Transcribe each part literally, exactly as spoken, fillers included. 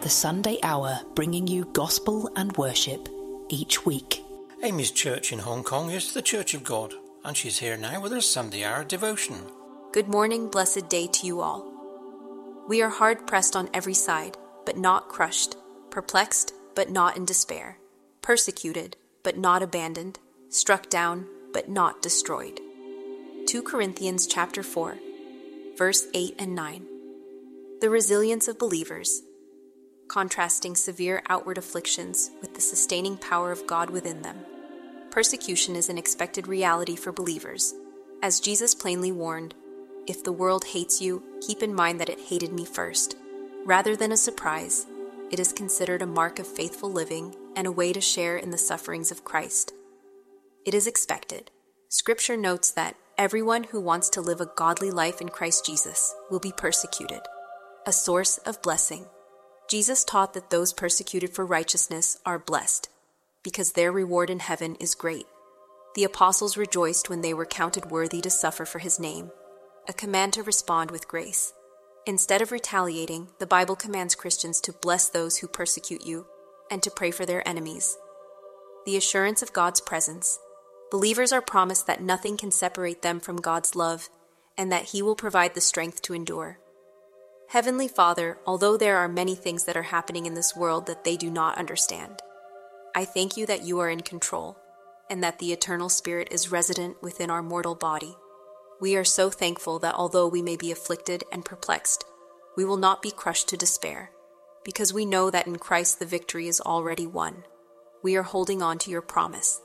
the Sunday Hour, bringing you gospel and worship each week. Amy's church in Hong Kong is the Church of God, and she's here now with her Sunday Hour devotion. Good morning, blessed day to you all. We are hard pressed on every side, but not crushed, perplexed, but not in despair, persecuted, but not abandoned, struck down, but not destroyed. Second Corinthians chapter four, verse eight and nine. The resilience of believers, contrasting severe outward afflictions with the sustaining power of God within them. Persecution is an expected reality for believers. As Jesus plainly warned, "If the world hates you, keep in mind that it hated me first." Rather than a surprise, it is considered a mark of faithful living and a way to share in the sufferings of Christ. It is expected. Scripture notes that everyone who wants to live a godly life in Christ Jesus will be persecuted. A source of blessing. Jesus taught that those persecuted for righteousness are blessed, because their reward in heaven is great. The apostles rejoiced when they were counted worthy to suffer for his name, a command to respond with grace. Instead of retaliating, the Bible commands Christians to bless those who persecute you and to pray for their enemies. The assurance of God's presence. Believers are promised that nothing can separate them from God's love and that he will provide the strength to endure. Heavenly Father, although there are many things that are happening in this world that they do not understand, I thank you that you are in control and that the eternal Spirit is resident within our mortal body. We are so thankful that although we may be afflicted and perplexed, we will not be crushed to despair, because we know that in Christ the victory is already won. We are holding on to your promise.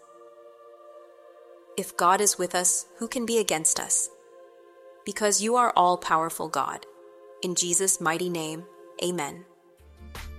If God is with us, who can be against us? Because you are all-powerful God. In Jesus' mighty name, amen.